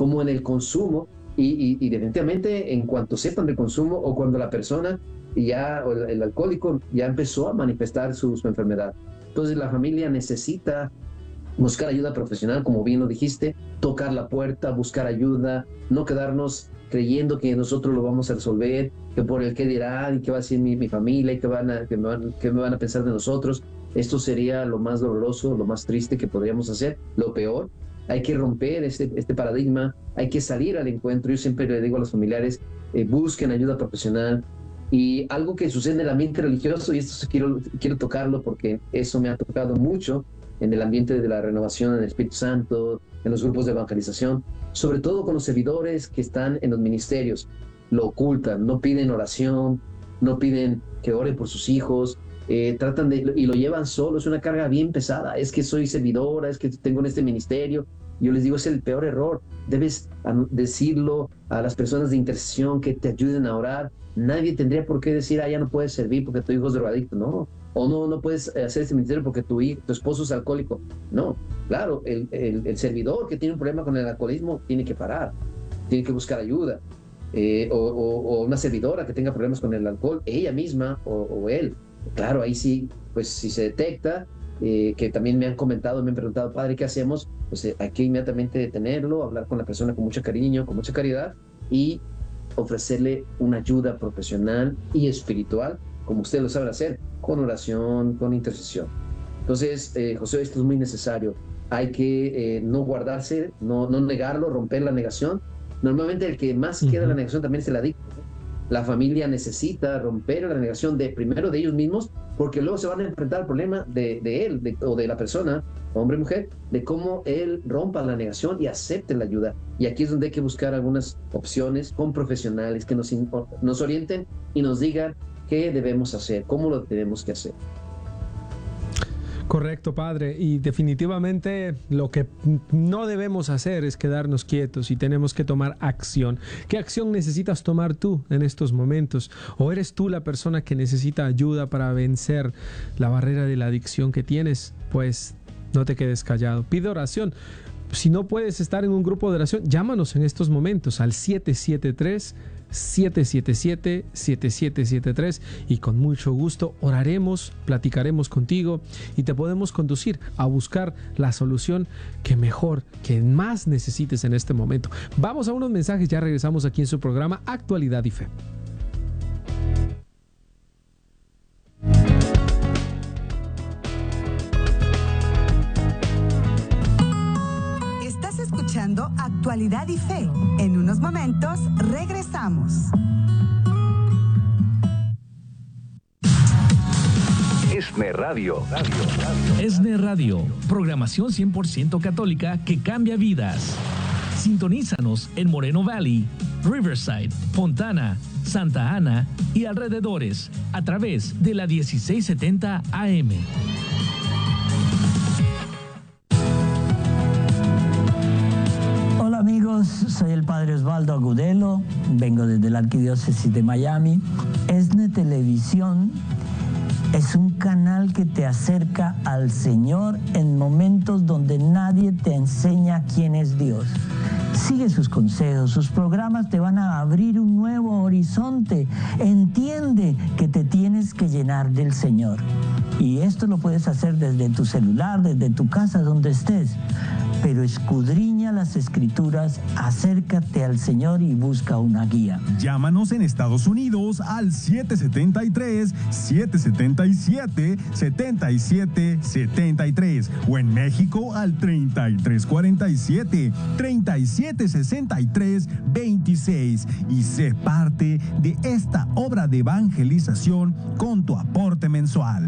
como en el consumo, y definitivamente en cuanto sepan del consumo o cuando la persona o el alcohólico ya empezó a manifestar su enfermedad. Entonces la familia necesita buscar ayuda profesional, como bien lo dijiste, tocar la puerta, buscar ayuda, no quedarnos creyendo que nosotros lo vamos a resolver, que por el qué dirán, y qué va a decir mi familia, y qué me van a pensar de nosotros. Esto sería lo más doloroso, lo más triste que podríamos hacer, lo peor. Hay que romper este paradigma, hay que salir al encuentro. Yo siempre le digo a los familiares, busquen ayuda profesional. Y algo que sucede en el ambiente religioso, y esto quiero tocarlo porque eso me ha tocado mucho en el ambiente de la renovación en el Espíritu Santo, en los grupos de evangelización, sobre todo con los servidores que están en los ministerios. Lo ocultan, no piden oración, no piden que oren por sus hijos, tratan y lo llevan solo. Es una carga bien pesada. Es que soy servidora, es que tengo en este ministerio. Yo les digo, es el peor error. Debes decirlo a las personas de intercesión que te ayuden a orar. Nadie tendría por qué decir, ya no puedes servir porque tu hijo es drogadicto. No. O no puedes hacer este ministerio porque tu esposo es alcohólico. No. Claro, el servidor que tiene un problema con el alcoholismo tiene que parar, tiene que buscar ayuda. O una servidora que tenga problemas con el alcohol, ella misma o él. Claro, ahí sí, pues si se detecta, que también me han comentado, me han preguntado, padre, ¿qué hacemos? Pues hay que inmediatamente detenerlo, hablar con la persona con mucho cariño, con mucha caridad, y ofrecerle una ayuda profesional y espiritual, como usted lo sabe hacer, con oración, con intercesión. Entonces, José, esto es muy necesario. Hay que no guardarse, no negarlo, romper la negación. Normalmente el que más queda en la negación también es el adicto. La familia necesita romper la negación primero de ellos mismos, porque luego se van a enfrentar al problema de él o de la persona, hombre o mujer, de cómo él rompa la negación y acepte la ayuda. Y aquí es donde hay que buscar algunas opciones con profesionales que nos orienten y nos digan qué debemos hacer, cómo lo tenemos que hacer. Correcto, padre, y definitivamente lo que no debemos hacer es quedarnos quietos y tenemos que tomar acción. ¿Qué acción necesitas tomar tú en estos momentos? ¿O eres tú la persona que necesita ayuda para vencer la barrera de la adicción que tienes? Pues no te quedes callado, pide oración. Si no puedes estar en un grupo de oración, llámanos en estos momentos al 773-777-7773 y con mucho gusto oraremos, platicaremos contigo y te podemos conducir a buscar la solución que mejor, que más necesites en este momento. Vamos a unos mensajes, ya regresamos aquí en su programa Actualidad y Fe. Actualidad y Fe. En unos momentos regresamos. ESNE Radio. ESNE Radio, programación 100% católica que cambia vidas. Sintonízanos en Moreno Valley, Riverside, Fontana, Santa Ana y alrededores a través de la 1670 AM. Soy el padre Osvaldo Agudelo, vengo desde la Arquidiócesis de Miami. ESNE Televisión es un canal que te acerca al Señor en momentos donde nadie te enseña quién es Dios. Sigue sus consejos, sus programas te van a abrir un nuevo horizonte. Entiende que te tienes que llenar del Señor. Y esto lo puedes hacer desde tu celular, desde tu casa, donde estés. Pero escudriña las Escrituras, acércate al Señor y busca una guía. Llámanos en Estados Unidos al 773-777-7773 o en México al 3347-3763-26 y sé parte de esta obra de evangelización con tu aporte mensual.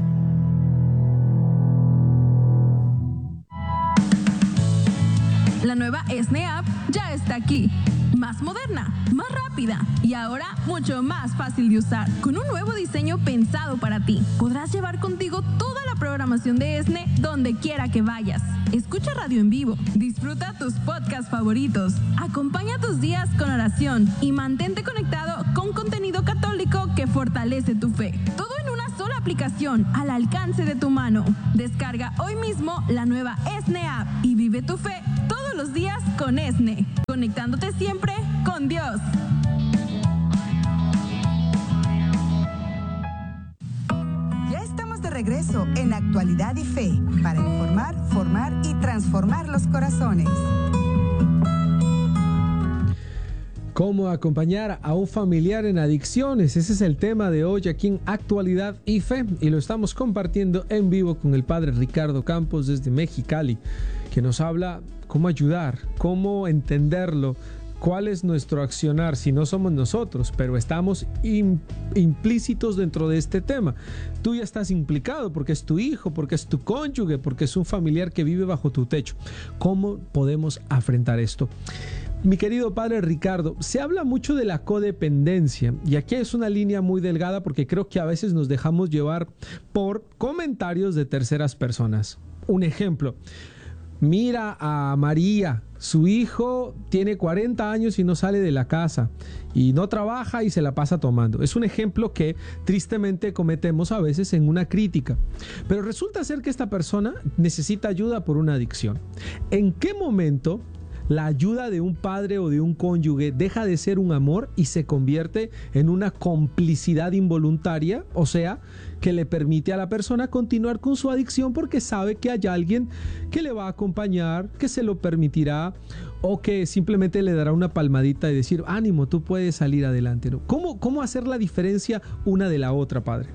La nueva ESNE App ya está aquí. Más moderna, más rápida y ahora mucho más fácil de usar. Con un nuevo diseño pensado para ti. Podrás llevar contigo toda la programación de ESNE donde quiera que vayas. Escucha radio en vivo, disfruta tus podcasts favoritos, acompaña tus días con oración y mantente conectado con contenido católico que fortalece tu fe. Todo en una sola aplicación al alcance de tu mano. Descarga hoy mismo la nueva ESNE App y vive tu fe todos los días con ESNE. conectándote siempre con Dios. Ya estamos de regreso en Actualidad y Fe para informar, formar y transformar los corazones. ¿Cómo acompañar a un familiar en adicciones? Ese es el tema de hoy aquí en Actualidad y Fe, y lo estamos compartiendo en vivo con el padre Ricardo Campos desde Mexicali, que nos habla cómo ayudar, cómo entenderlo, cuál es nuestro accionar si no somos nosotros, pero estamos implícitos dentro de este tema. Tú ya estás implicado porque es tu hijo, porque es tu cónyuge, porque es un familiar que vive bajo tu techo. ¿Cómo podemos afrontar esto? Mi querido padre Ricardo, se habla mucho de la codependencia y aquí es una línea muy delgada porque creo que a veces nos dejamos llevar por comentarios de terceras personas. Un ejemplo, mira a María, su hijo tiene 40 años y no sale de la casa y no trabaja y se la pasa tomando. Es un ejemplo que tristemente cometemos a veces en una crítica, pero resulta ser que esta persona necesita ayuda por una adicción. ¿En qué momento la ayuda de un padre o de un cónyuge deja de ser un amor y se convierte en una complicidad involuntaria? O sea, que le permite a la persona continuar con su adicción porque sabe que hay alguien que le va a acompañar, que se lo permitirá o que simplemente le dará una palmadita y decir, ánimo, tú puedes salir adelante, ¿no? ¿Cómo hacer la diferencia una de la otra, padre?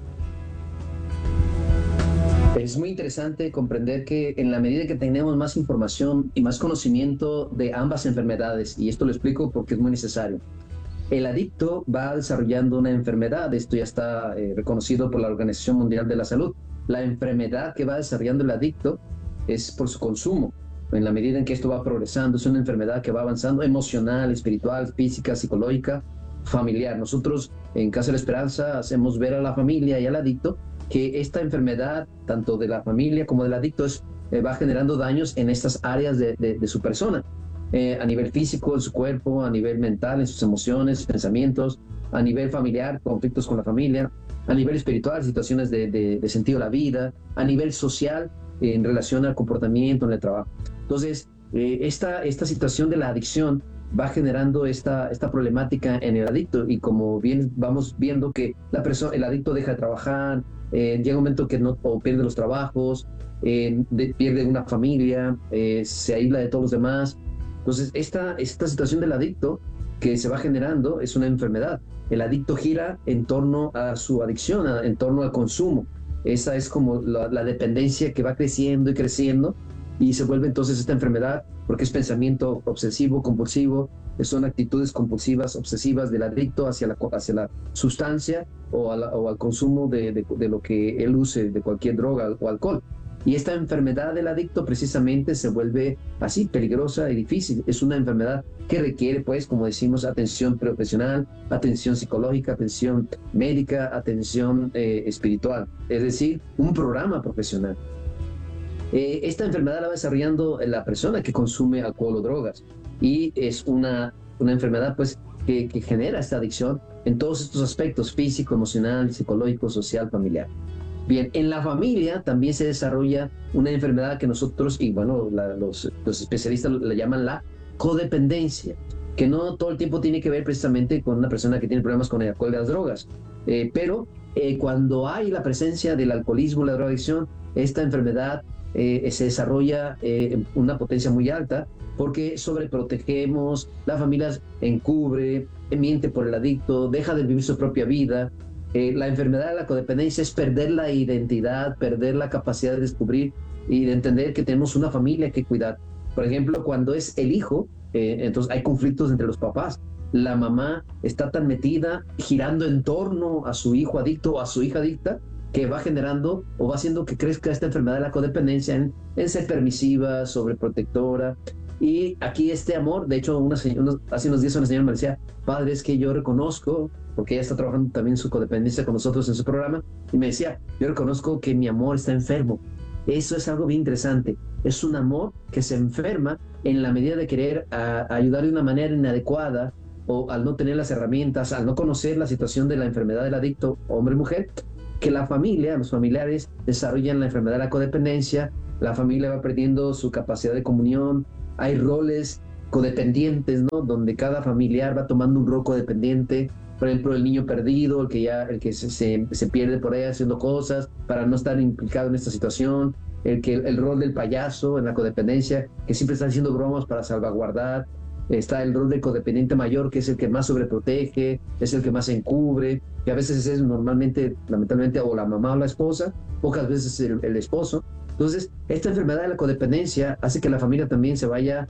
Es muy interesante comprender que en la medida que tenemos más información y más conocimiento de ambas enfermedades, y esto lo explico porque es muy necesario, el adicto va desarrollando una enfermedad. Esto ya está reconocido por la Organización Mundial de la Salud. La enfermedad que va desarrollando el adicto es por su consumo. En la medida en que esto va progresando, es una enfermedad que va avanzando emocional, espiritual, física, psicológica, familiar. Nosotros en Casa de la Esperanza hacemos ver a la familia y al adicto que esta enfermedad, tanto de la familia como del adicto, va generando daños en estas áreas de su persona, a nivel físico, en su cuerpo, a nivel mental, en sus emociones, pensamientos, a nivel familiar, conflictos con la familia, a nivel espiritual, situaciones de sentido de la vida, a nivel social, en relación al comportamiento en el trabajo. Entonces, esta situación de la adicción va generando esta problemática en el adicto, y como bien vamos viendo que el adicto deja de trabajar, llega un momento que o pierde los trabajos, pierde una familia, se aísla de todos los demás. Entonces esta situación del adicto que se va generando es una enfermedad. El adicto gira en torno a su adicción, en torno al consumo. Esa es como la dependencia que va creciendo y creciendo, y se vuelve entonces esta enfermedad porque es pensamiento obsesivo, compulsivo, son actitudes compulsivas, obsesivas del adicto hacia la sustancia o al consumo de lo que él use, de cualquier droga o alcohol. Y esta enfermedad del adicto precisamente se vuelve así, peligrosa y difícil. Es una enfermedad que requiere, pues, como decimos, atención profesional, atención psicológica, atención médica, atención espiritual, es decir, un programa profesional. Esta enfermedad la va desarrollando la persona que consume alcohol o drogas, y es una enfermedad, pues, que genera esta adicción en todos estos aspectos: físico, emocional, psicológico, social, familiar. Bien, en la familia también se desarrolla una enfermedad que nosotros, y bueno, los especialistas la llaman la codependencia, que no todo el tiempo tiene que ver precisamente con una persona que tiene problemas con el alcohol y las drogas, pero cuando hay la presencia del alcoholismo, la drogadicción, esta enfermedad se desarrolla una potencia muy alta, porque sobreprotegemos, la familia encubre, miente por el adicto, deja de vivir su propia vida. La enfermedad de la codependencia es perder la identidad, perder la capacidad de descubrir y de entender que tenemos una familia que cuidar. Por ejemplo, cuando es el hijo, entonces hay conflictos entre los papás. La mamá está tan metida, girando en torno a su hijo adicto o a su hija adicta, que va generando o va haciendo que crezca esta enfermedad de la codependencia en ser permisiva, sobreprotectora. Y aquí este amor, de hecho, hace unos días una señora me decía: padre, es que yo reconozco, porque ella está trabajando también su codependencia con nosotros en su programa, y me decía: yo reconozco que mi amor está enfermo. Eso es algo bien interesante. Es un amor que se enferma en la medida de querer ayudar de una manera inadecuada, o al no tener las herramientas, al no conocer la situación de la enfermedad del adicto, hombre o mujer, que la familia, los familiares desarrollan la enfermedad de la codependencia, la familia va perdiendo su capacidad de comunión, hay roles codependientes, ¿no? Donde cada familiar va tomando un rol codependiente. Por ejemplo, el niño perdido, el que se pierde por ahí haciendo cosas para no estar implicado en esta situación. El rol del payaso en la codependencia, que siempre está haciendo bromas para salvaguardar. Está el rol del codependiente mayor, que es el que más sobreprotege, es el que más encubre, que a veces es normalmente, lamentablemente, o la mamá o la esposa, pocas veces el esposo. Entonces, esta enfermedad de la codependencia hace que la familia también se vaya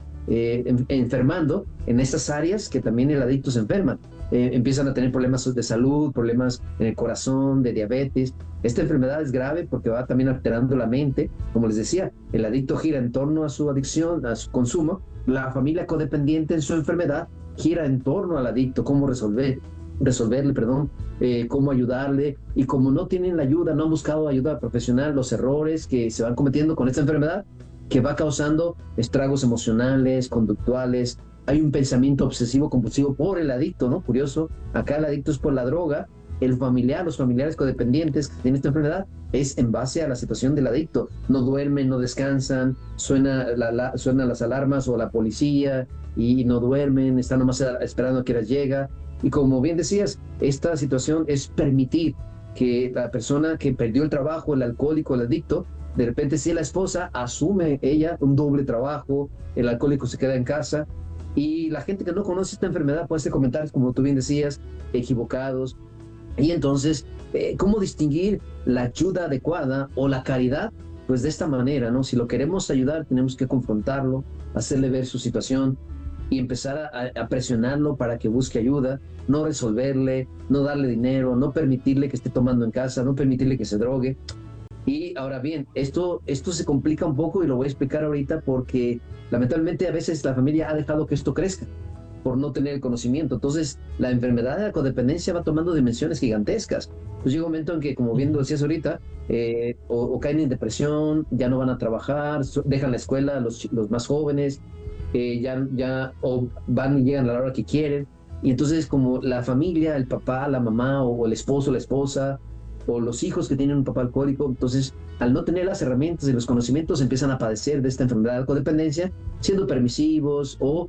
enfermando en estas áreas que también el adicto se enferma. Empiezan a tener problemas de salud, problemas en el corazón, de diabetes. Esta enfermedad es grave porque va también alterando la mente. Como les decía, el adicto gira en torno a su adicción, a su consumo. La familia codependiente en su enfermedad gira en torno al adicto, cómo resolverle, cómo ayudarle, y como no tienen la ayuda, no han buscado ayuda profesional, los errores que se van cometiendo con esta enfermedad, que va causando estragos emocionales, conductuales. Hay un pensamiento obsesivo compulsivo por el adicto, ¿no? Curioso, acá el adicto es por la droga, los familiares codependientes que tienen esta enfermedad es en base a la situación del adicto. No duermen, no descansan, suenan las alarmas o la policía y no duermen, están nomás esperando a que las llega. Y como bien decías, esta situación es permitir que la persona que perdió el trabajo, el alcohólico, el adicto, de repente si la esposa asume ella un doble trabajo, el alcohólico se queda en casa, y la gente que no conoce esta enfermedad puede hacer comentarios, como tú bien decías, equivocados. Y entonces, ¿cómo distinguir la ayuda adecuada o la caridad? Pues de esta manera, ¿no? Si lo queremos ayudar, tenemos que confrontarlo, hacerle ver su situación y empezar a presionarlo para que busque ayuda, no resolverle, no darle dinero, no permitirle que esté tomando en casa, no permitirle que se drogue. Y ahora bien, esto se complica un poco y lo voy a explicar ahorita porque lamentablemente a veces la familia ha dejado que esto crezca por no tener el conocimiento. Entonces, la enfermedad de la codependencia va tomando dimensiones gigantescas. Pues llega un momento en que, como bien lo decías ahorita, o caen en depresión, ya no van a trabajar, dejan la escuela los más jóvenes, o van y llegan a la hora que quieren. Y entonces, como la familia, el papá, la mamá, o el esposo, la esposa, o los hijos que tienen un papá alcohólico, entonces al no tener las herramientas y los conocimientos empiezan a padecer de esta enfermedad de codependencia, siendo permisivos o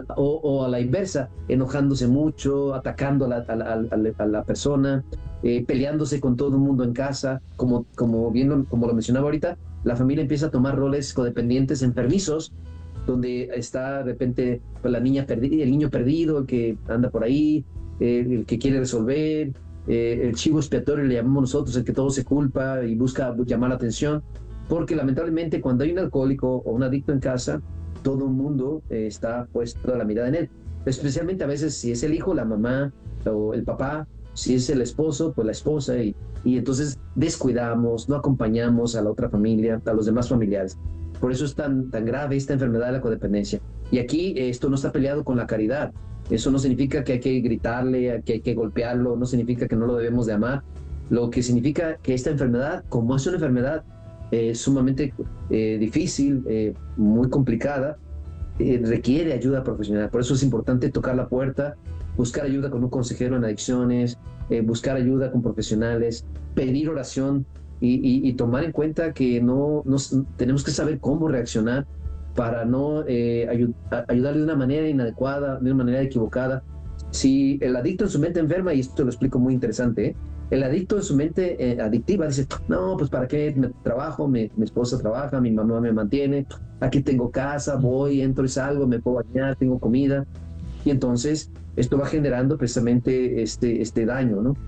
a la inversa, enojándose mucho, atacando a la persona, peleándose con todo el mundo en casa, como lo mencionaba ahorita, la familia empieza a tomar roles codependientes enfermizos, donde está de repente pues, la niña perdida, el niño perdido, el que anda por ahí, el que quiere resolver, el chivo expiatorio le llamamos nosotros, el que todo se culpa y busca llamar la atención, porque lamentablemente cuando hay un alcohólico o un adicto en casa, todo el mundo está puesto la mirada en él, especialmente a veces si es el hijo, la mamá o el papá, si es el esposo, pues la esposa, y entonces descuidamos, no acompañamos a la otra familia, a los demás familiares. Por eso es tan grave esta enfermedad de la codependencia. Y aquí esto no está peleado con la caridad. Eso no significa que hay que gritarle, que hay que golpearlo, no significa que no lo debemos de amar. Lo que significa que esta enfermedad, como es una enfermedad sumamente difícil, muy complicada, requiere ayuda profesional. Por eso es importante tocar la puerta, buscar ayuda con un consejero en adicciones, buscar ayuda con profesionales, pedir oración y tomar en cuenta que tenemos que saber cómo reaccionar para no ayudarle de una manera inadecuada, de una manera equivocada. Si el adicto en su mente enferma, y esto lo explico muy interesante, el adicto en su mente adictiva dice, no, pues para qué trabajo, mi esposa trabaja, mi mamá me mantiene, aquí tengo casa, voy, entro y salgo, me puedo bañar, tengo comida, y entonces esto va generando precisamente este daño, ¿no?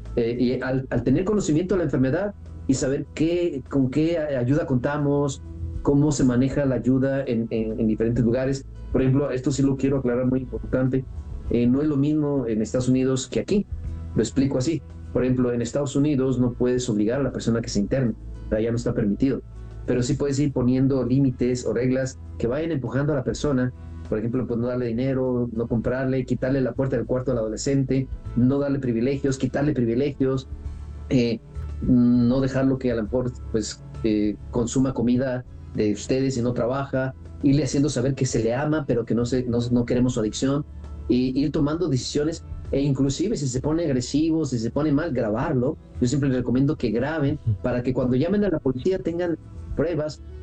Y al tener conocimiento de la enfermedad y saber con qué ayuda contamos, cómo se maneja la ayuda en diferentes lugares. Por ejemplo, esto sí lo quiero aclarar, muy importante, no es lo mismo en Estados Unidos que aquí. Lo explico así. Por ejemplo, en Estados Unidos no puedes obligar a la persona que se interne, ya no está permitido, pero sí puedes ir poniendo límites o reglas que vayan empujando a la persona. Por ejemplo, pues no darle dinero, no comprarle, quitarle la puerta del cuarto al adolescente, no darle privilegios, quitarle privilegios, no dejarlo que a lo mejor pues, consuma comida de ustedes y no trabaja, irle haciendo saber que se le ama, pero que no queremos su adicción, y ir tomando decisiones, e inclusive si se pone agresivo, si se pone mal, grabarlo. Yo siempre les recomiendo que graben para que cuando llamen a la policía tengan pruebas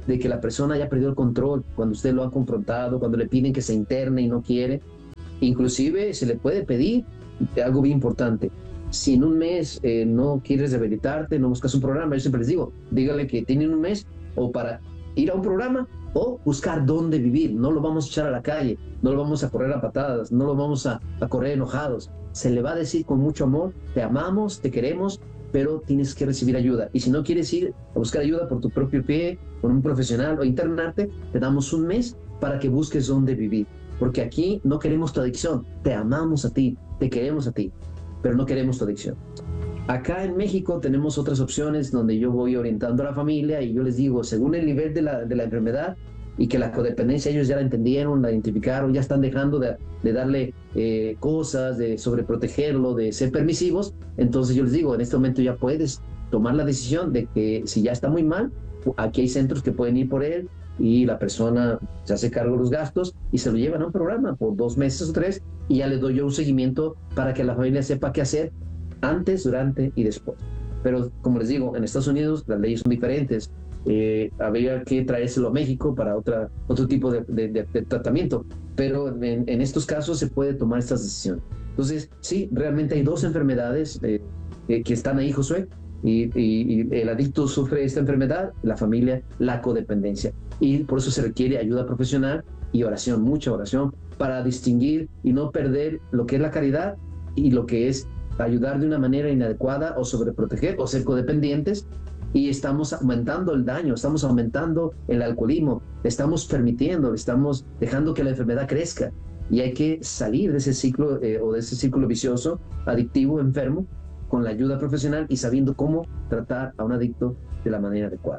de que la persona haya perdido el control cuando usted lo ha confrontado, cuando le piden que se interne y no quiere. Inclusive se le puede pedir algo bien importante. Si en un mes no quieres rehabilitarte, no buscas un programa, yo siempre les digo, dígale que tienen un mes o para ir a un programa o buscar dónde vivir. No lo vamos a echar a la calle, no lo vamos a correr a patadas, no lo vamos a correr enojados. Se le va a decir con mucho amor, te amamos, te queremos, pero tienes que recibir ayuda. Y si no quieres ir a buscar ayuda por tu propio pie, con un profesional o internarte, te damos un mes para que busques dónde vivir. Porque aquí no queremos tu adicción, te amamos a ti, te queremos a ti, pero no queremos tu adicción. Acá en México tenemos otras opciones donde yo voy orientando a la familia y yo les digo, según el nivel de la enfermedad y que la codependencia ellos ya la entendieron, la identificaron, ya están dejando de darle cosas, de sobreprotegerlo, de ser permisivos, entonces yo les digo, en este momento ya puedes tomar la decisión de que si ya está muy mal, aquí hay centros que pueden ir por él y la persona se hace cargo de los gastos y se lo llevan a un programa por 2 meses o 3 y ya le doy yo un seguimiento para que la familia sepa qué hacer antes, durante y después. Pero como les digo, en Estados Unidos las leyes son diferentes. Habría que traérselo a México para otro tipo de tratamiento, pero en estos casos se puede tomar estas decisiones. Entonces, sí, realmente hay 2 enfermedades que están ahí, Josué, y el adicto sufre esta enfermedad, la familia, la codependencia. Y por eso se requiere ayuda profesional y oración, mucha oración, para distinguir y no perder lo que es la caridad y lo que es ayudar de una manera inadecuada o sobreproteger o ser codependientes. Y estamos aumentando el daño, estamos aumentando el alcoholismo, estamos permitiendo, estamos dejando que la enfermedad crezca. Y hay que salir de ese ciclo o de ese círculo vicioso, adictivo, enfermo, con la ayuda profesional y sabiendo cómo tratar a un adicto de la manera adecuada.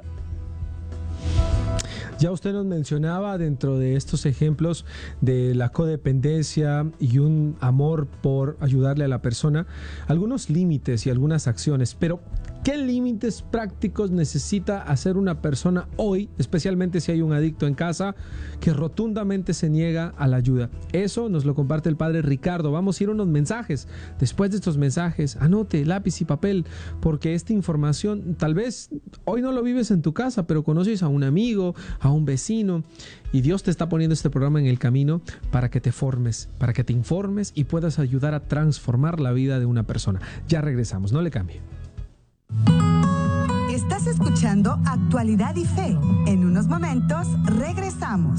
Ya usted nos mencionaba dentro de estos ejemplos de la codependencia y un amor por ayudarle a la persona, algunos límites y algunas acciones, pero ¿qué límites prácticos necesita hacer una persona hoy, especialmente si hay un adicto en casa que rotundamente se niega a la ayuda? Eso nos lo comparte el padre Ricardo. Vamos a ir a unos mensajes. Después de estos mensajes, anote lápiz y papel, porque esta información tal vez hoy no lo vives en tu casa, pero conoces a un amigo, a un vecino, y Dios te está poniendo este programa en el camino para que te formes, para que te informes y puedas ayudar a transformar la vida de una persona. Ya regresamos, no le cambie. Estás escuchando Actualidad y Fe. En unos momentos regresamos.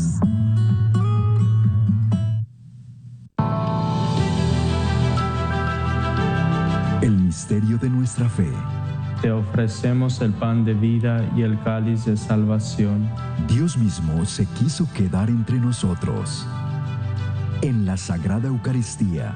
El misterio de nuestra fe. Te ofrecemos el pan de vida y el cáliz de salvación. Dios mismo se quiso quedar entre nosotros. En la Sagrada Eucaristía,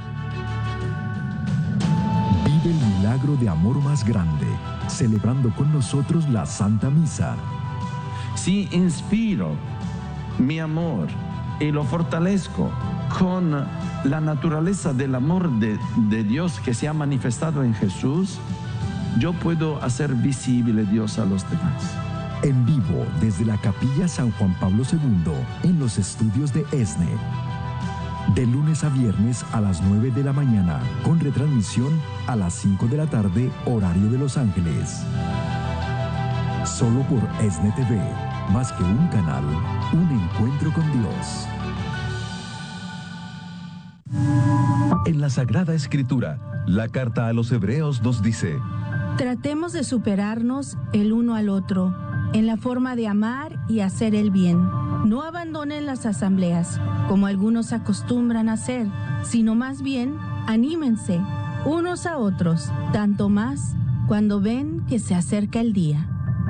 vive el milagro de amor más grande, celebrando con nosotros la Santa Misa. Si inspiro mi amor y lo fortalezco con la naturaleza del amor de Dios que se ha manifestado en Jesús, yo puedo hacer visible Dios a los demás. En vivo desde la Capilla San Juan Pablo II, en los estudios de ESNE. De lunes a viernes a las 9 de la mañana, con retransmisión a las 5 de la tarde, horario de Los Ángeles. Solo por ESNE TV, más que un canal, un encuentro con Dios. En la Sagrada Escritura, la carta a los Hebreos nos dice: Tratemos de superarnos el uno al otro en la forma de amar y hacer el bien. No abandonen las asambleas, como algunos acostumbran a hacer, sino más bien anímense unos a otros, tanto más cuando ven que se acerca el día.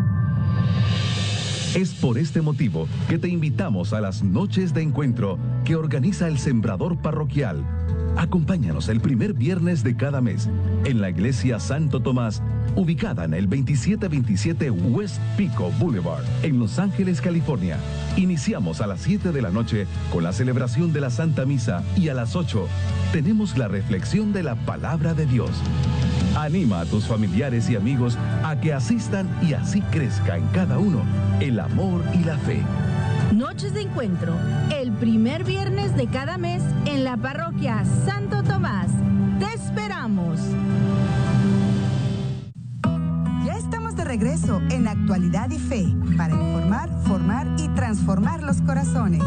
Es por este motivo que te invitamos a las noches de encuentro que organiza el Sembrador Parroquial. Acompáñanos el primer viernes de cada mes en la Iglesia Santo Tomás, ubicada en el 2727 West Pico Boulevard, en Los Ángeles, California. Iniciamos a las 7 de la noche con la celebración de la Santa Misa y a las 8 tenemos la reflexión de la Palabra de Dios. Anima a tus familiares y amigos a que asistan y así crezca en cada uno el amor y la fe. Noches de encuentro, el primer viernes de cada mes en la parroquia Santo Tomás. ¡Te esperamos! Ya estamos de regreso en Actualidad y Fe para informar, formar y transformar los corazones.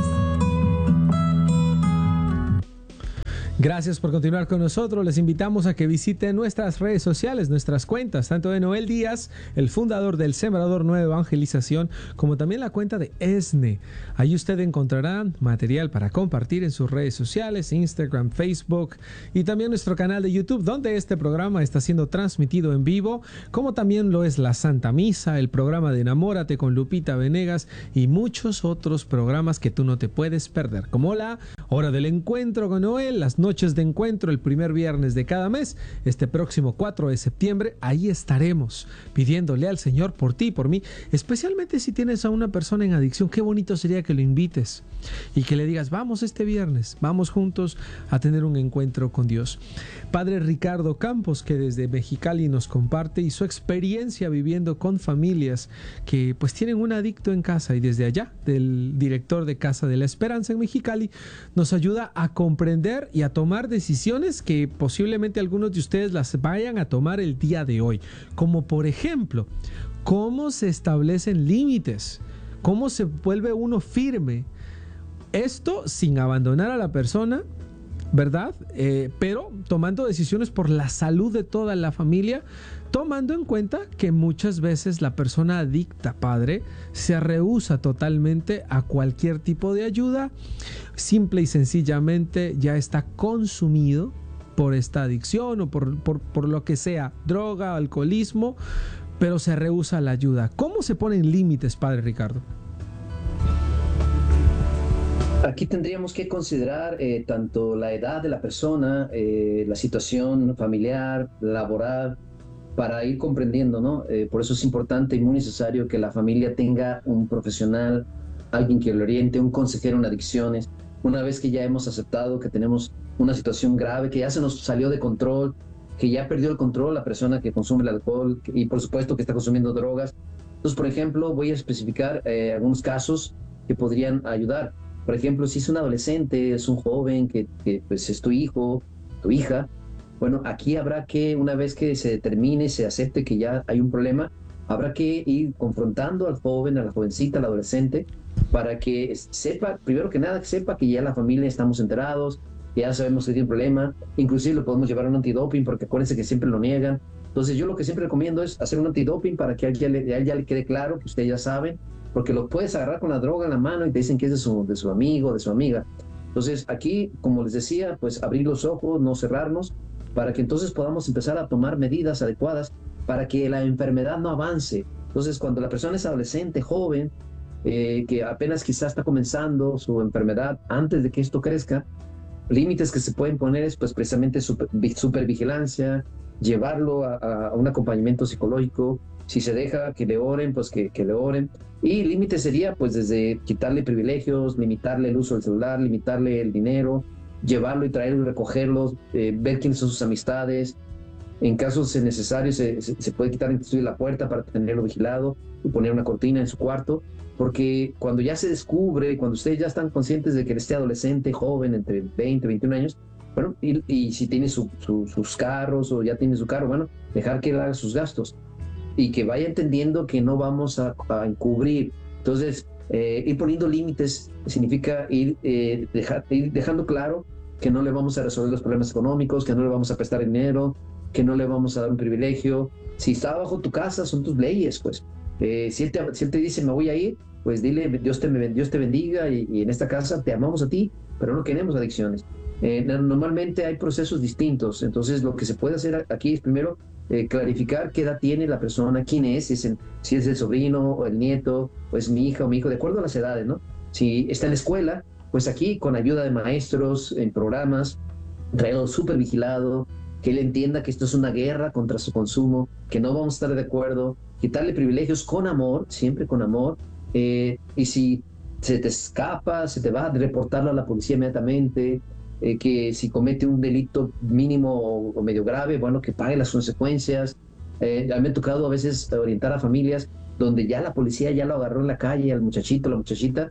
Gracias por continuar con nosotros. Les invitamos a que visiten nuestras redes sociales, nuestras cuentas, tanto de Noel Díaz, el fundador del Sembrador Nueva Evangelización, como también la cuenta de ESNE. Ahí usted encontrará material para compartir en sus redes sociales, Instagram, Facebook y también nuestro canal de YouTube, donde este programa está siendo transmitido en vivo, como también lo es la Santa Misa, el programa de Enamórate con Lupita Venegas y muchos otros programas que tú no te puedes perder, como la Hora del Encuentro con Noel, las Noches de Encuentro el primer viernes de cada mes. Este próximo 4 de septiembre, ahí estaremos pidiéndole al Señor por ti y por mí, especialmente si tienes a una persona en adicción. Qué bonito sería que lo invites y que le digas, vamos este viernes, vamos juntos a tener un encuentro con Dios. Padre Ricardo Campos, que desde Mexicali nos comparte y su experiencia viviendo con familias que pues tienen un adicto en casa, y desde allá, del director de Casa de la Esperanza en Mexicali, nos ayuda a comprender y a tomar decisiones que posiblemente algunos de ustedes las vayan a tomar el día de hoy, como por ejemplo, cómo se establecen límites, cómo se vuelve uno firme, esto sin abandonar a la persona, ¿verdad? Pero tomando decisiones por la salud de toda la familia, tomando en cuenta que muchas veces la persona adicta, padre, se rehúsa totalmente a cualquier tipo de ayuda, simple y sencillamente ya está consumido por esta adicción o por lo que sea, droga, alcoholismo, pero se rehúsa la ayuda. ¿Cómo se ponen límites, padre Ricardo? Aquí tendríamos que considerar tanto la edad de la persona, la situación familiar, laboral, para ir comprendiendo, ¿no? Por eso es importante y muy necesario que la familia tenga un profesional, alguien que lo oriente, un consejero en adicciones. Una vez que ya hemos aceptado que tenemos una situación grave, que ya se nos salió de control, que ya perdió el control la persona que consume el alcohol y por supuesto que está consumiendo drogas. Entonces, por ejemplo, voy a especificar algunos casos que podrían ayudar. Por ejemplo, si es un adolescente, es un joven que pues es tu hijo, tu hija, bueno, aquí habrá que, una vez que se determine, se acepte que ya hay un problema, habrá que ir confrontando al joven, a la jovencita, al adolescente, para que sepa, primero que nada, que sepa que ya la familia estamos enterados, que ya sabemos que tiene un problema, inclusive lo podemos llevar a un antidoping, porque acuérdense que siempre lo niegan. Entonces yo lo que siempre recomiendo es hacer un antidoping para que a él ya le quede claro que ustedes ya saben, porque lo puedes agarrar con la droga en la mano y te dicen que es de su amigo, de su amiga. Entonces aquí, como les decía, pues abrir los ojos, no cerrarnos, para que entonces podamos empezar a tomar medidas adecuadas para que la enfermedad no avance. Entonces, cuando la persona es adolescente, joven, que apenas quizás está comenzando su enfermedad, antes de que esto crezca, límites que se pueden poner es pues precisamente supervigilancia, llevarlo a un acompañamiento psicológico, si se deja que le oren, pues que le oren. Y límite sería pues desde quitarle privilegios, limitarle el uso del celular, limitarle el dinero, llevarlo y traerlo y recogerlos, ver quiénes son sus amistades. En casos necesarios se puede quitar inclusive la puerta para tenerlo vigilado y poner una cortina en su cuarto, porque cuando ya se descubre, cuando ustedes ya están conscientes de que esté adolescente, joven, entre 20 y 21 años, bueno, y si tiene sus carros o ya tiene su carro, bueno, dejar que él haga sus gastos y que vaya entendiendo que no vamos a encubrir. Entonces, ir poniendo límites significa ir dejando claro que no le vamos a resolver los problemas económicos, que no le vamos a prestar dinero, que no le vamos a dar un privilegio. Si está bajo tu casa, son tus leyes, pues. Si él te dice, me voy a ir, pues dile, Dios te bendiga y en esta casa te amamos a ti, pero no queremos adicciones. Normalmente hay procesos distintos, entonces lo que se puede hacer aquí es primero clarificar qué edad tiene la persona, quién es, si es el sobrino o el nieto, o es mi hija o mi hijo, de acuerdo a las edades, ¿no? Si está en la escuela, pues aquí con ayuda de maestros, en programas, traerlo súper vigilado, que él entienda que esto es una guerra contra su consumo, que no vamos a estar de acuerdo, quitarle privilegios con amor, siempre con amor, y si se te escapa, se te va a reportarlo a la policía inmediatamente, que si comete un delito mínimo o medio grave, bueno, que pague las consecuencias. A mí me ha tocado a veces orientar a familias donde ya la policía ya lo agarró en la calle, al muchachito, la muchachita,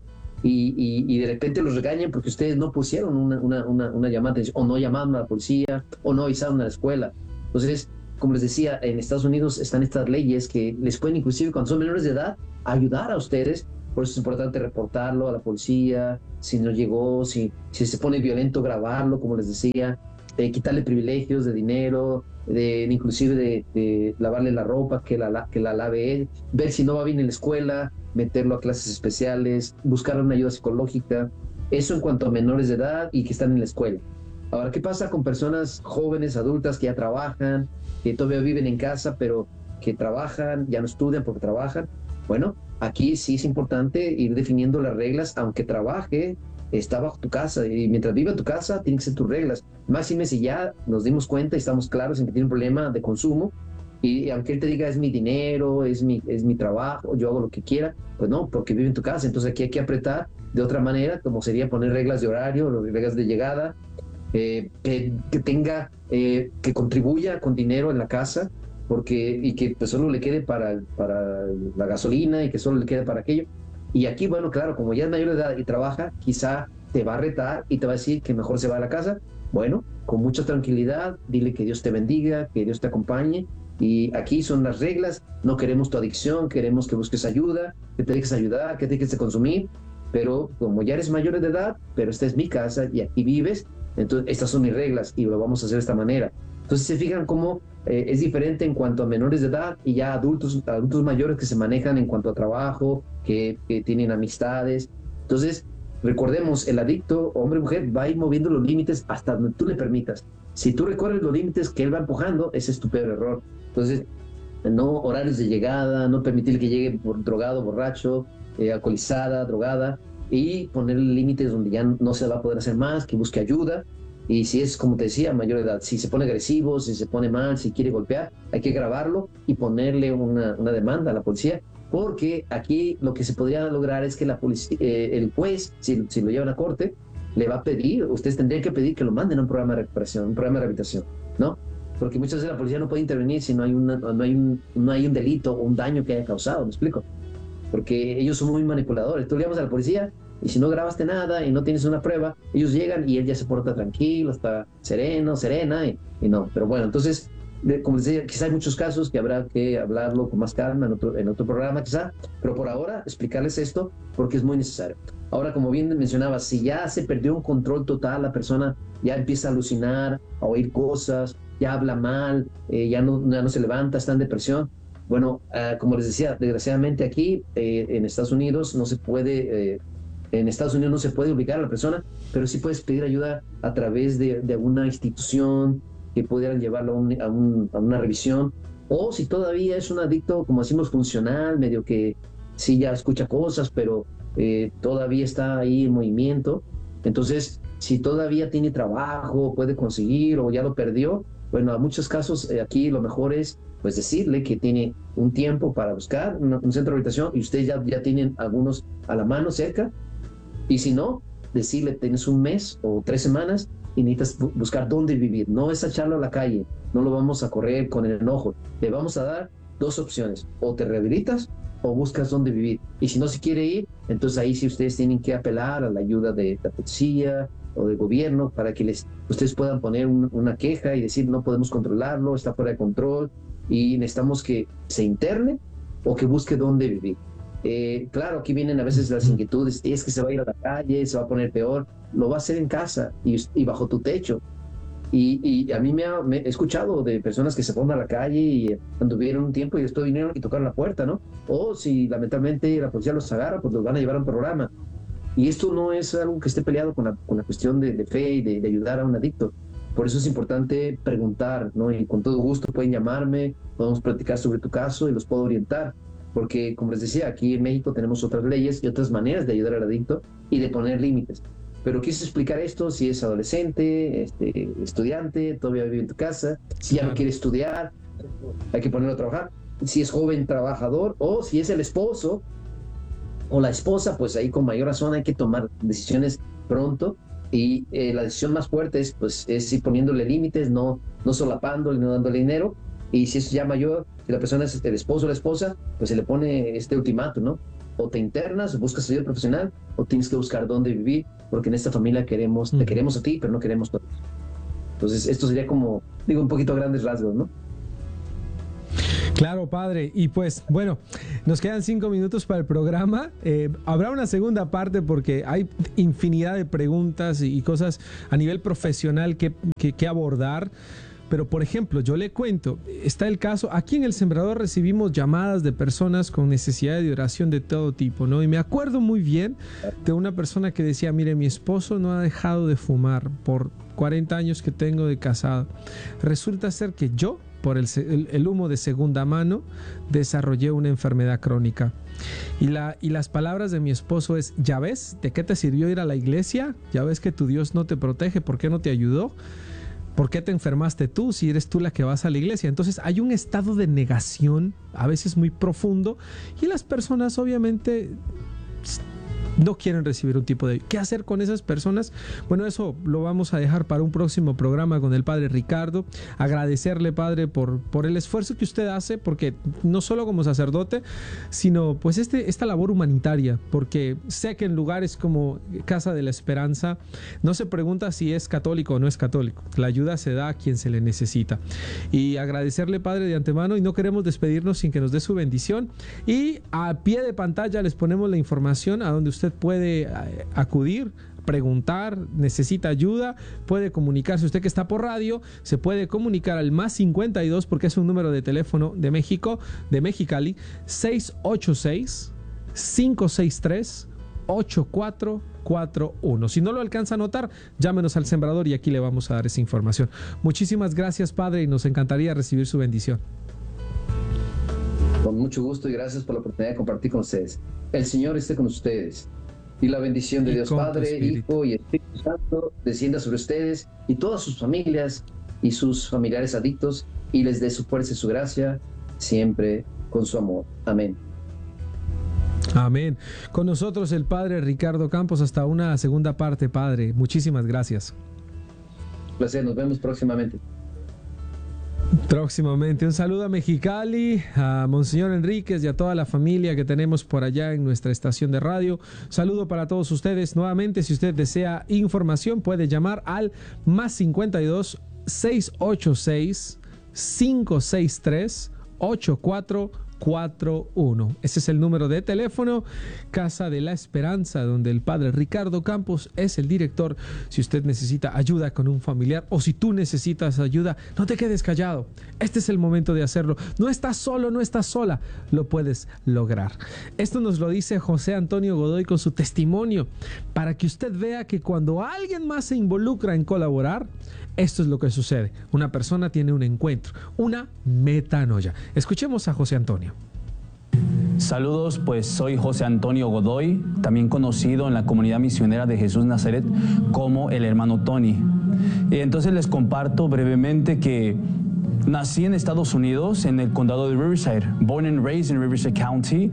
y de repente los regañan porque ustedes no pusieron una llamada de atención, o no llamaron a la policía, o no avisaron a la escuela. Entonces, como les decía, en Estados Unidos están estas leyes que les pueden, inclusive cuando son menores de edad, ayudar a ustedes. Por eso es importante reportarlo a la policía, si no llegó, si se pone violento, grabarlo, como les decía, quitarle privilegios de dinero, inclusive de lavarle la ropa, que la lave él, ver si no va bien en la escuela, meterlo a clases especiales, buscar una ayuda psicológica. Eso en cuanto a menores de edad y que están en la escuela. Ahora, ¿qué pasa con personas jóvenes, adultas que ya trabajan, que todavía viven en casa, pero que trabajan, ya no estudian porque trabajan? Bueno, aquí sí es importante ir definiendo las reglas, aunque trabaje, está bajo tu casa, y mientras viva en tu casa, tienen que ser tus reglas. Máxime si ya nos dimos cuenta y estamos claros en que tiene un problema de consumo, y aunque él te diga es mi dinero, es mi trabajo, yo hago lo que quiera, pues no, porque vive en tu casa. Entonces aquí hay que apretar de otra manera, como sería poner reglas de horario, reglas de llegada, que tenga, que contribuya con dinero en la casa, y que pues, solo le quede para la gasolina y que solo le quede para aquello. Y aquí, bueno, claro, como ya es mayor de edad y trabaja, quizá te va a retar y te va a decir que mejor se va a la casa. Bueno, con mucha tranquilidad, dile que Dios te bendiga, que Dios te acompañe. Y aquí son las reglas. No queremos tu adicción, queremos que busques ayuda, que te dejes ayudar, que te dejes de consumir. Pero como ya eres mayor de edad, pero esta es mi casa y aquí vives, entonces estas son mis reglas y lo vamos a hacer de esta manera. Entonces se fijan cómo es diferente en cuanto a menores de edad y ya adultos mayores que se manejan en cuanto a trabajo, que tienen amistades. Entonces, recordemos, el adicto, hombre o mujer, va a ir moviendo los límites hasta donde tú le permitas. Si tú recorres los límites que él va empujando, ese es tu peor error. Entonces, no horarios de llegada, no permitir que llegue drogado, borracho, alcoholizada, drogada, y ponerle límites donde ya no se va a poder hacer más, que busque ayuda. Y si es, como te decía, mayor edad, si se pone agresivo, si se pone mal, si quiere golpear, hay que grabarlo y ponerle una demanda a la policía, porque aquí lo que se podría lograr es que la policía, el juez, si lo llevan a corte, le va a pedir, ustedes tendrían que pedir que lo manden a un programa de recuperación, un programa de rehabilitación, ¿no? Porque muchas veces la policía no puede intervenir si no hay un delito o un daño que haya causado, ¿me explico? Porque ellos son muy manipuladores. Tú le llamas a la policía y si no grabaste nada y no tienes una prueba, ellos llegan y él ya se porta tranquilo, está sereno, serena, y no. Pero bueno, entonces, como les decía, quizá hay muchos casos que habrá que hablarlo con más calma en otro programa, quizá, pero por ahora explicarles esto porque es muy necesario. Ahora, como bien mencionaba, si ya se perdió un control total, la persona ya empieza a alucinar, a oír cosas, ya habla mal, ya no se levanta, está en depresión. Bueno, como les decía, desgraciadamente aquí en Estados Unidos no se puede obligar a la persona, pero sí puedes pedir ayuda a través de alguna institución que pudieran llevarlo a una revisión. O si todavía es un adicto, como decimos, funcional, medio que sí ya escucha cosas, pero todavía está ahí en movimiento. Entonces, si todavía tiene trabajo, puede conseguir o ya lo perdió, bueno, en muchos casos aquí lo mejor es pues decirle que tiene un tiempo para buscar un centro de rehabilitación y ustedes ya tienen algunos a la mano cerca. Y si no, decirle, tienes un mes o 3 semanas y necesitas buscar dónde vivir. No es echarlo a la calle, no lo vamos a correr con el enojo. Le vamos a dar 2 opciones, o te rehabilitas o buscas dónde vivir. Y si no se quiere ir, entonces ahí sí ustedes tienen que apelar a la ayuda de la policía o del gobierno para que ustedes puedan poner una queja y decir no podemos controlarlo, está fuera de control y necesitamos que se interne o que busque dónde vivir. Claro, aquí vienen a veces las inquietudes, es que se va a ir a la calle, se va a poner peor, lo va a hacer en casa y bajo tu techo. Y a mí me he escuchado de personas que se ponen a la calle y anduvieron un tiempo y después vinieron y tocaron la puerta, ¿no? O si lamentablemente la policía los agarra, pues los van a llevar a un programa. Y esto no es algo que esté peleado con la cuestión de fe y de ayudar a un adicto. Por eso es importante preguntar, ¿no? Y con todo gusto pueden llamarme, podemos platicar sobre tu caso y los puedo orientar. Porque, como les decía, aquí en México tenemos otras leyes y otras maneras de ayudar al adicto y de poner límites. Pero quise explicar esto si es adolescente, estudiante, todavía vive en tu casa, si ya no quiere estudiar, hay que ponerlo a trabajar. Si es joven trabajador o si es el esposo o la esposa, pues ahí con mayor razón hay que tomar decisiones pronto. Y la decisión más fuerte es ir poniéndole límites, no solapándole, no dándole dinero. Y si es ya mayor, si la persona es el esposo o la esposa, pues se le pone este ultimátum, ¿no? O te internas, o buscas ayuda profesional, o tienes que buscar dónde vivir, porque en esta familia te queremos a ti, pero no queremos todos. Entonces, esto sería como, digo, un poquito a grandes rasgos, ¿no? Claro, padre. Y pues, bueno, nos quedan 5 minutos para el programa. Habrá una segunda parte porque hay infinidad de preguntas y cosas a nivel profesional que abordar. Pero, por ejemplo, yo le cuento, está el caso, aquí en El Sembrador recibimos llamadas de personas con necesidad de oración de todo tipo, ¿no? Y me acuerdo muy bien de una persona que decía, mire, mi esposo no ha dejado de fumar por 40 años que tengo de casado. Resulta ser que yo, por el humo de segunda mano, desarrollé una enfermedad crónica. Y las palabras de mi esposo es, ¿ya ves de qué te sirvió ir a la iglesia? ¿Ya ves que tu Dios no te protege? ¿Por qué no te ayudó? ¿Por qué te enfermaste tú si eres tú la que vas a la iglesia? Entonces hay un estado de negación, a veces muy profundo, y las personas obviamente no quieren recibir un tipo de... ¿Qué hacer con esas personas? Bueno, eso lo vamos a dejar para un próximo programa con el padre Ricardo. Agradecerle, padre, por el esfuerzo que usted hace, porque no solo como sacerdote, sino pues esta labor humanitaria, porque sé que en lugares como Casa de la Esperanza no se pregunta si es católico o no es católico. La ayuda se da a quien se le necesita. Y agradecerle, padre, de antemano, y no queremos despedirnos sin que nos dé su bendición. Y a pie de pantalla les ponemos la información a donde usted puede acudir, preguntar, necesita ayuda, puede comunicarse. Usted que está por radio, se puede comunicar al más 52, porque es un número de teléfono de México, de Mexicali, 686-563-8441. Si no lo alcanza a anotar, llámenos al Sembrador y aquí le vamos a dar esa información. Muchísimas gracias, padre, y nos encantaría recibir su bendición. Con mucho gusto y gracias por la oportunidad de compartir con ustedes. El Señor esté con ustedes y la bendición de Dios Padre, Hijo y Espíritu Santo descienda sobre ustedes y todas sus familias y sus familiares adictos y les dé su fuerza y su gracia siempre con su amor. Amén. Amén. Con nosotros el padre Ricardo Campos. Hasta una segunda parte, padre. Muchísimas gracias. Un placer. Nos vemos próximamente. Próximamente. Un saludo a Mexicali, a Monseñor Enríquez y a toda la familia que tenemos por allá en nuestra estación de radio. Saludo para todos ustedes. Nuevamente, si usted desea información, puede llamar al más 52 686 563 8441. Ese es el número de teléfono, Casa de la Esperanza, donde el padre Ricardo Campos es el director. Si usted necesita ayuda con un familiar o si tú necesitas ayuda, no te quedes callado. Este es el momento de hacerlo. No estás solo, no estás sola. Lo puedes lograr. Esto nos lo dice José Antonio Godoy con su testimonio, para que usted vea que cuando alguien más se involucra en colaborar, esto es lo que sucede. Una persona tiene un encuentro, una metanoia. Escuchemos a José Antonio. Saludos, pues soy José Antonio Godoy, también conocido en la comunidad misionera de Jesús Nazaret como el hermano Tony. Y entonces les comparto brevemente que nací en Estados Unidos, en el condado de Riverside, born and raised in Riverside County.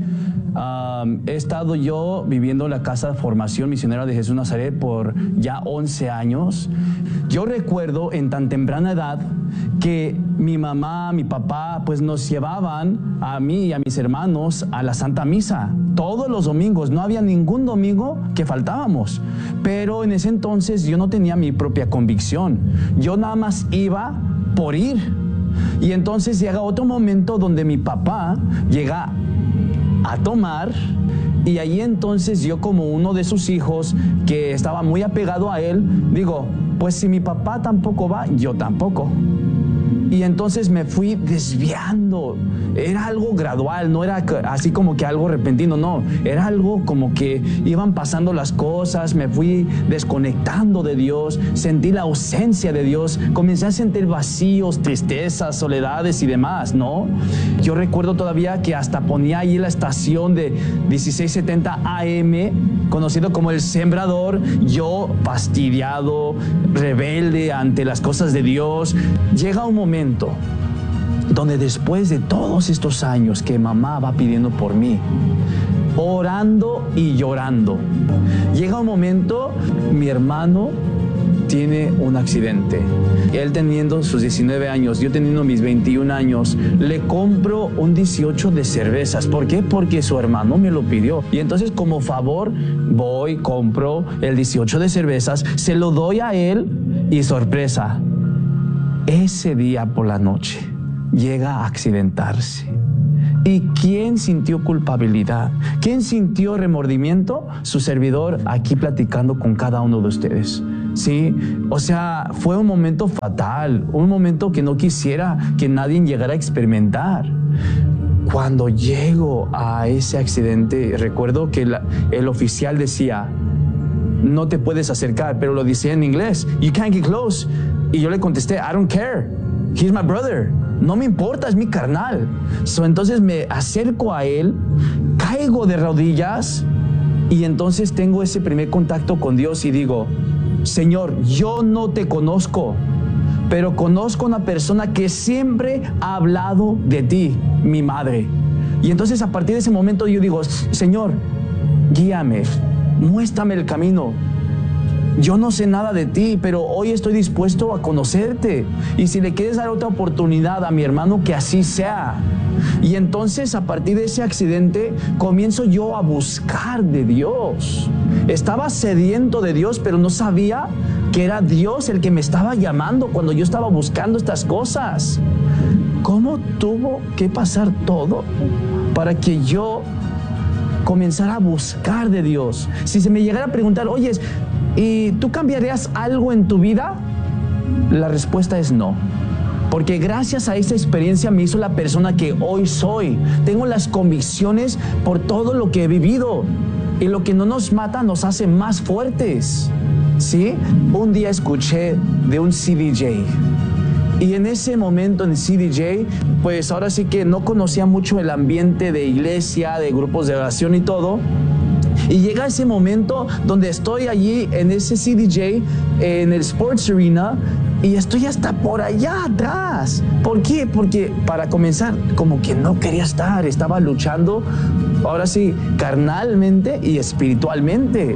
He estado yo viviendo en la casa de formación misionera de Jesús Nazaret por ya 11 años. Yo recuerdo en tan temprana edad que mi mamá, mi papá, pues nos llevaban a mí y a mis hermanos a la Santa Misa todos los domingos. No había ningún domingo que faltábamos. Pero en ese entonces yo no tenía mi propia convicción. Yo nada más iba por ir. Y entonces llega otro momento donde mi papá llega a tomar, y ahí entonces yo, como uno de sus hijos que estaba muy apegado a él, digo, pues si mi papá tampoco va, yo tampoco. Y entonces me fui desviando. Era algo gradual, no era así como que algo repentino, no. Era algo como que iban pasando las cosas, me fui desconectando de Dios, sentí la ausencia de Dios, comencé a sentir vacíos, tristezas, soledades y demás, ¿no? Yo recuerdo todavía que hasta ponía ahí la estación de 1670 AM, conocido como El Sembrador, yo fastidiado, rebelde ante las cosas de Dios. Llega un momento donde después de todos estos años que mamá va pidiendo por mí, orando y llorando, llega un momento, mi hermano tiene un accidente. Él teniendo sus 19 años, yo teniendo mis 21 años, le compro un 18 de cervezas. ¿Por qué? Porque su hermano me lo pidió. Y entonces, como favor, voy, compro el 18 de cervezas, se lo doy a él y sorpresa, ese día por la noche llega a accidentarse. ¿Y quién sintió culpabilidad? ¿Quién sintió remordimiento? Su servidor aquí platicando con cada uno de ustedes. Sí, o sea, fue un momento fatal, un momento que no quisiera que nadie llegara a experimentar. Cuando llego a ese accidente, recuerdo que el oficial decía, no te puedes acercar, pero lo decía en inglés, you can't get close. Y yo le contesté, I don't care, he's my brother. No me importa, es mi carnal. Entonces me acerco a él, caigo de rodillas y entonces tengo ese primer contacto con Dios y digo, Señor, yo no te conozco, pero conozco a una persona que siempre ha hablado de ti, mi madre. Y entonces a partir de ese momento yo digo, Señor, guíame, muéstrame el camino. Yo no sé nada de ti, pero hoy estoy dispuesto a conocerte. Y si le quieres dar otra oportunidad a mi hermano, que así sea. Y entonces, a partir de ese accidente, comienzo yo a buscar de Dios. Estaba sediento de Dios, pero no sabía que era Dios el que me estaba llamando cuando yo estaba buscando estas cosas. ¿Cómo tuvo que pasar todo para que yo comenzara a buscar de Dios? Si se me llegara a preguntar, oye, ¿y tú cambiarías algo en tu vida? La respuesta es no. Porque gracias a esa experiencia me hizo la persona que hoy soy. Tengo las convicciones por todo lo que he vivido. Y lo que no nos mata nos hace más fuertes. ¿Sí? Un día escuché de un CDJ. Y en ese momento en CDJ, pues ahora sí que no conocía mucho el ambiente de iglesia, de grupos de oración y todo. Y llega ese momento donde estoy allí en ese CDJ, en el Sports Arena, y estoy hasta por allá atrás. ¿Por qué? Porque para comenzar, como que no quería estar, estaba luchando, ahora sí, carnalmente y espiritualmente.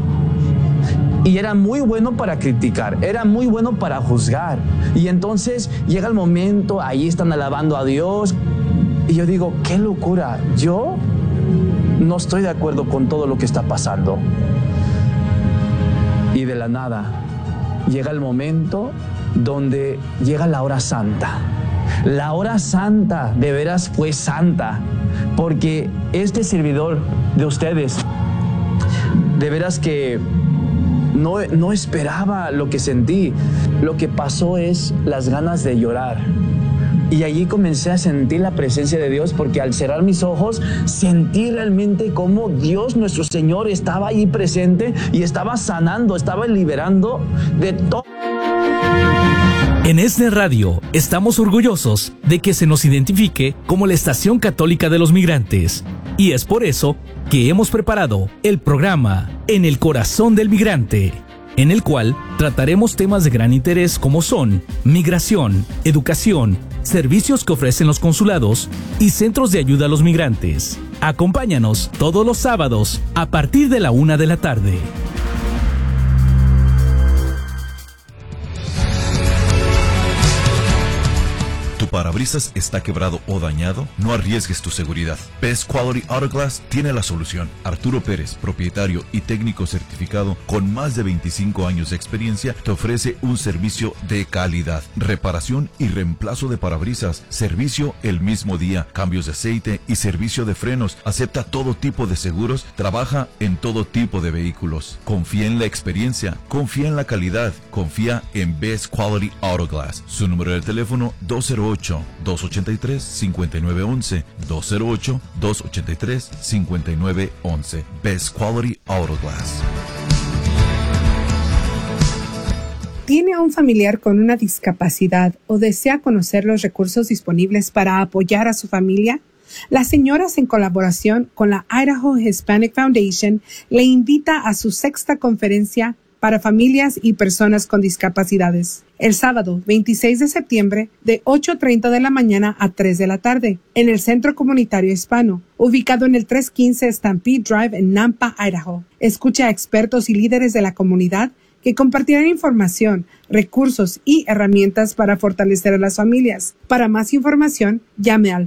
Y era muy bueno para criticar, era muy bueno para juzgar. Y entonces llega el momento, ahí están alabando a Dios, y yo digo, qué locura, yo no estoy de acuerdo con todo lo que está pasando. Y de la nada llega el momento donde llega la hora santa. La hora santa de veras fue santa, porque este servidor de ustedes, de veras que no esperaba lo que sentí. Lo que pasó es las ganas de llorar. Y allí comencé a sentir la presencia de Dios, porque al cerrar mis ojos sentí realmente cómo Dios, nuestro Señor, estaba ahí presente y estaba sanando, estaba liberando de todo. En ESNE Radio estamos orgullosos de que se nos identifique como la Estación Católica de los Migrantes. Y es por eso que hemos preparado el programa En el Corazón del Migrante, en el cual trataremos temas de gran interés como son migración, educación, servicios que ofrecen los consulados y centros de ayuda a los migrantes. Acompáñanos todos los sábados a partir de la 1 de la tarde. ¿Tu parabrisas está quebrado o dañado? No arriesgues tu seguridad. Best Quality Auto Glass tiene la solución. Arturo Pérez, propietario y técnico certificado con más de 25 años de experiencia, te ofrece un servicio de calidad. Reparación y reemplazo de parabrisas, servicio el mismo día, cambios de aceite y servicio de frenos. Acepta todo tipo de seguros, trabaja en todo tipo de vehículos. Confía en la experiencia, confía en la calidad, confía en Best Quality Auto Glass. Su número de teléfono 208-283-5911, 208-283-5911. Best Quality Auto Glass. ¿Tiene a un familiar con una discapacidad o desea conocer los recursos disponibles para apoyar a su familia? Las señoras, en colaboración con la Idaho Hispanic Foundation, le invita a su 6ª conferencia para familias y personas con discapacidades, el sábado 26 de septiembre de 8:30 de la mañana a 3 de la tarde, en el Centro Comunitario Hispano, ubicado en el 315 Stampede Drive en Nampa, Idaho. Escucha a expertos y líderes de la comunidad que compartirán información, recursos y herramientas para fortalecer a las familias. Para más información, llame al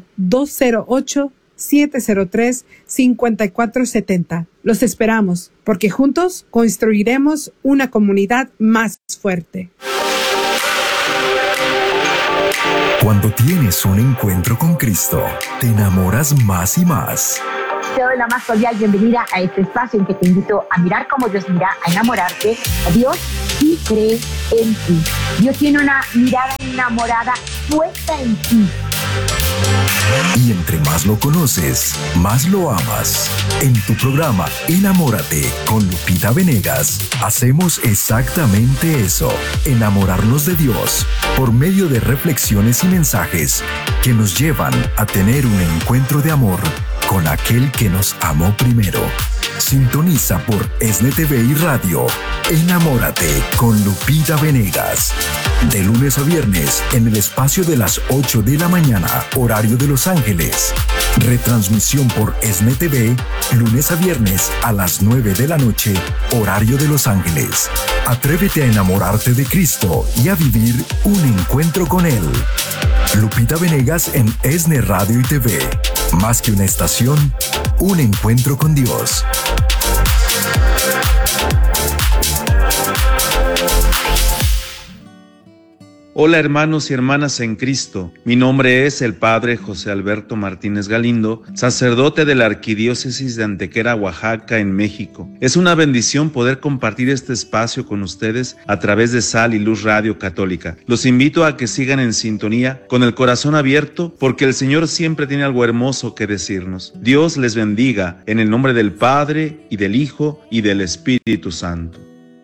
208-703-5470. Los esperamos, porque juntos construiremos una comunidad más fuerte. Cuando tienes un encuentro con Cristo, te enamoras más y más. Te doy la más cordial bienvenida a este espacio en que te invito a mirar como Dios mira, a enamorarte. Dios sí cree en ti. Dios tiene una mirada enamorada puesta en ti. Y entre más lo conoces, más lo amas. En tu programa Enamórate con Lupita Venegas, hacemos exactamente eso, enamorarnos de Dios, por medio de reflexiones y mensajes que nos llevan a tener un encuentro de amor con aquel que nos amó primero. Sintoniza por ESNE TV y Radio. Enamórate con Lupita Venegas. De lunes a viernes en el espacio de las 8 de la mañana, horario de Los Ángeles. Retransmisión por ESNE TV, lunes a viernes a las 9 de la noche, horario de Los Ángeles. Atrévete a enamorarte de Cristo y a vivir un encuentro con Él. Lupita Venegas en ESNE Radio y TV. Más que una estación, un encuentro con Dios. Hola hermanos y hermanas en Cristo, mi nombre es el Padre José Alberto Martínez Galindo, sacerdote de la Arquidiócesis de Antequera, Oaxaca, en México. Es una bendición poder compartir este espacio con ustedes a través de Sal y Luz Radio Católica. Los invito a que sigan en sintonía, con el corazón abierto, porque el Señor siempre tiene algo hermoso que decirnos. Dios les bendiga, en el nombre del Padre, y del Hijo, y del Espíritu Santo.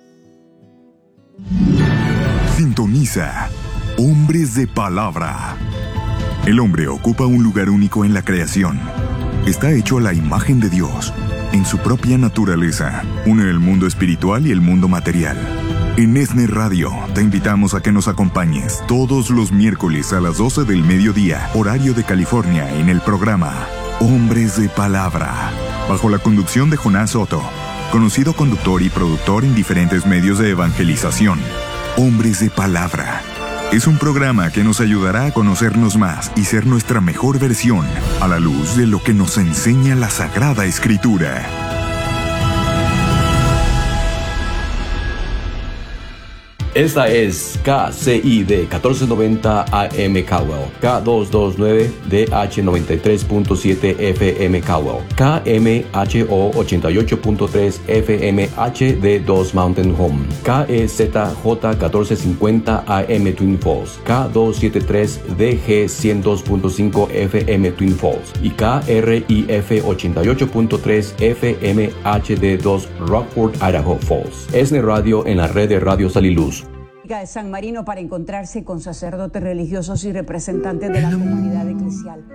Sintoniza Hombres de Palabra. El hombre ocupa un lugar único en la creación. Está hecho a la imagen de Dios. En su propia naturaleza, une el mundo espiritual y el mundo material. En ESNE Radio, te invitamos a que nos acompañes todos los miércoles a las 12 del mediodía, horario de California, en el programa Hombres de Palabra, bajo la conducción de Jonás Soto, conocido conductor y productor en diferentes medios de evangelización. Hombres de Palabra es un programa que nos ayudará a conocernos más y ser nuestra mejor versión a la luz de lo que nos enseña la Sagrada Escritura. Esta es KCID 1490 AM Caldwell, K229DH 93.7 FM Caldwell, KMHO 88.3 FM HD2 Mountain Home, KEZJ 1450 AM Twin Falls, K273DG 102.5 FM Twin Falls y KRIF 88.3 FM HD2 Rockford, Idaho Falls. ESNE Radio en la red de Radio Sal y Luz. De San Marino para encontrarse con sacerdotes religiosos y representantes de la comunidad eclesial.